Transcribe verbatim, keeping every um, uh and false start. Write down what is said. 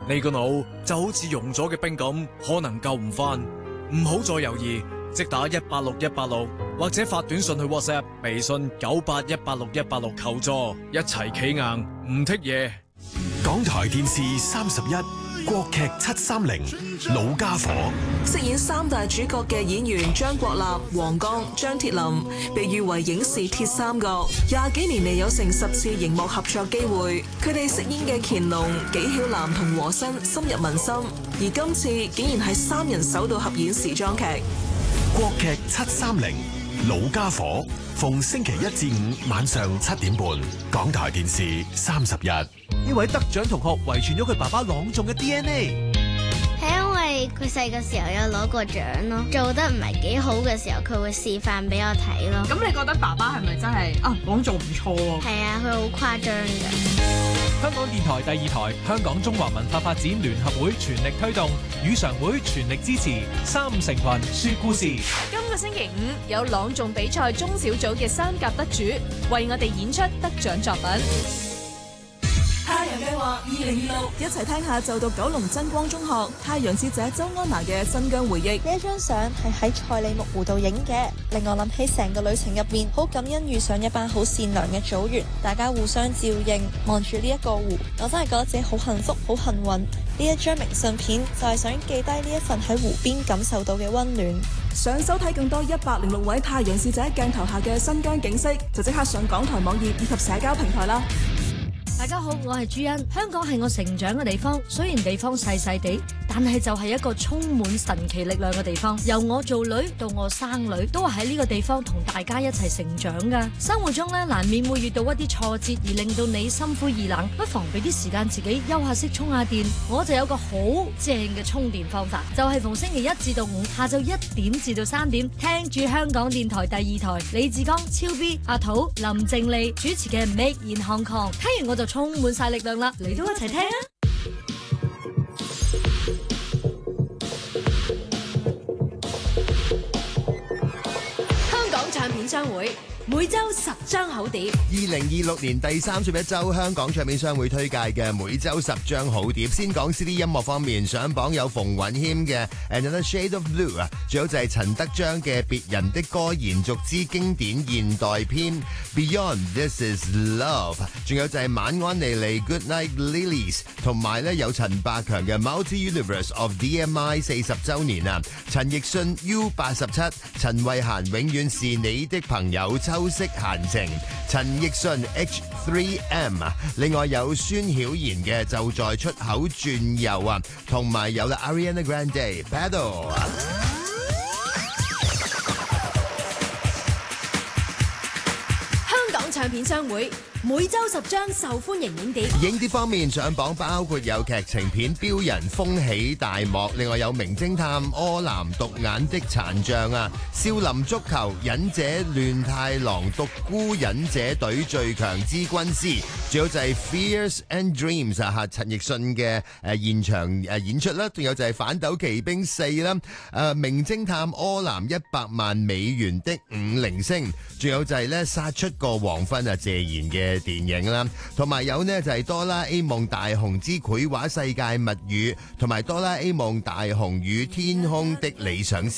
你個腦就好似溶咗嘅冰咁，可能救唔翻。唔好再猶豫，即打一八六一八六，或者發短信去 WhatsApp、微信九八一八六一八六求助，一齊企硬唔剔嘢。 港台電視三十一，國劇七三零，老家伙。 飾演三大主角嘅演員張國立、黃剛、張鐵林，被譽為影視鐵三角，廿幾年嚟有成十次熒幕合作機會。佢哋飾演嘅乾隆、紀曉嵐同和珅深入民心，而今次竟然係三人首度合演時裝劇。 國劇七三零，老家伙，逢星期一至五晚上七點半，港台電視三十一。 呢位得獎同學遺傳咗佢爸爸朗誦嘅 D N A。 係因為佢細個時候有攞過獎咯，做得唔係幾好嘅時候，佢會示範俾我睇咯。 咁你覺得爸爸係咪真係啊講做唔錯喎？ 係啊，佢好誇張嘅。 香港電台第二台、香港中華文化發展聯合會全力推動，語常會全力支持三五成群說故事。 今個星期五有朗誦比賽中小組嘅三甲得主為我哋演出得獎作品。 太陽計劃二零二六，一齊聽下就讀九龍真光中學太陽使者周安娜嘅新疆回憶。 呢一張相係喺賽里木湖度影嘅，令我諗起成個旅程入面，好感恩遇上一班好善良嘅組員，大家互相照應，望住呢一個湖，我真係覺得自己好幸福、好幸運。呢一張明信片就係想記低呢一份喺湖邊感受到嘅溫暖。 想收睇更多一百零六位太陽使者鏡頭下嘅新疆景色，就即刻上港台網頁以及社交平台啦。 大家好，我係朱茵。香港係我成長嘅地方，雖然地方細細地，但係就係一個充滿神奇力量嘅地方。由我做女到我生女，都係喺呢個地方同大家一齊成長噶。生活中咧，難免會遇到一啲挫折，而令到你心灰意冷，不妨俾啲時間自己休下息，充下電。我就有個好正嘅充電方法，就係逢星期一至到五下晝一點至到三點，聽住香港電台第二台李志剛、超 B、阿土、林靜麗主持嘅 Make in Hong Kong。聽完我就充滿晒力量啦，嚟到一齊聽啊！ 香港唱片商會每周十張好碟。 二零二六年第三十一周香港唱片商會推介嘅每周十張好碟。先講 C D 音樂方面，上榜有馮允謙嘅 Another Shade of Blue 啊，仲有就係陳德章嘅別人的歌延續之經典現代篇 Beyond This Is Love， 仲有就係晚安莉莉 Good Night Lilies， 同埋咧有陳百強嘅 Multi Universe of D M I 四十周年啊，陳奕迅 U 八十七，陳慧嫻永遠是你的朋友，秋色閒情，陳奕迅 H 三 M 啊，另外有孫曉妍嘅就在出口轉右啊，同埋有啦 Ariana Grande Battle 啊。 香港唱片商會每周十張受歡迎影碟。 影碟方面上榜包括有劇情片《標人》風起大幕，另外有名偵探柯南獨眼的殘像啊，少林足球忍者亂太郎獨孤忍者隊最強之軍師，仲有就係 Fears and Dreams 啊，陳奕迅嘅誒現場誒演出啦，仲有就係反斗奇兵四啦，誒名偵探柯南一百萬美元的五零星，仲有就係咧殺出個黃昏啊謝賢嘅電影啦，同埋有呢就係哆啦 A 夢大雄之繪畫世界物語，同埋哆啦 A 夢大雄與天空的理想